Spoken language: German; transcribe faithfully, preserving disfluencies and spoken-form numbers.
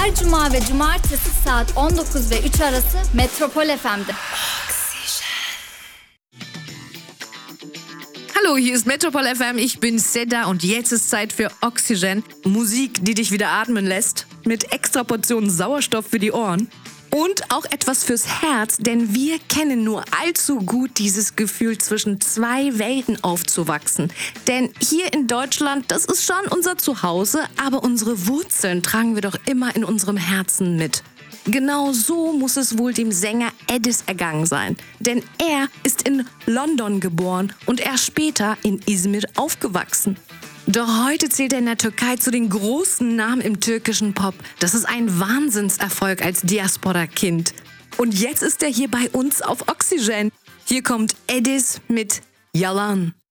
Her cuma ve cumartesi saat on dokuz ve üç arası Metropol F M'de. Hallo, hier ist Metropol F M, ich bin Seda und jetzt ist Zeit für Oxygen. Musik, die dich wieder atmen lässt, mit extra Portionen Sauerstoff für die Ohren. Und auch etwas fürs Herz, denn wir kennen nur allzu gut dieses Gefühl, zwischen zwei Welten aufzuwachsen. Denn hier in Deutschland, das ist schon unser Zuhause, aber unsere Wurzeln tragen wir doch immer in unserem Herzen mit. Genau so muss es wohl dem Sänger Edis ergangen sein. Denn er ist in London geboren und erst später in Izmir aufgewachsen. Doch heute zählt er in der Türkei zu den großen Namen im türkischen Pop. Das ist ein Wahnsinnserfolg als Diaspora-Kind. Und jetzt ist er hier bei uns auf Oxygen. Hier kommt Edis mit Yalan.